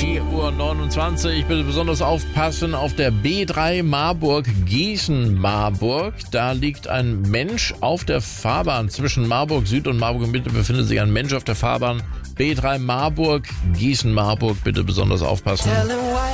4:29 Uhr. Bitte besonders aufpassen auf der B3 Marburg, Gießen-Marburg. Da liegt ein Mensch auf der Fahrbahn. Zwischen Marburg Süd und Marburg Mitte befindet sich ein Mensch auf der Fahrbahn. B3 Marburg, Gießen-Marburg. Bitte besonders aufpassen.